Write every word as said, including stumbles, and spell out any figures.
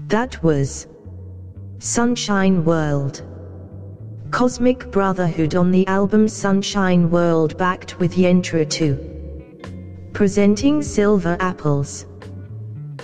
That was Sunshine World. Cosmic Brotherhood on the album Sunshine World, backed with Yentra two. Presenting Silver Apples.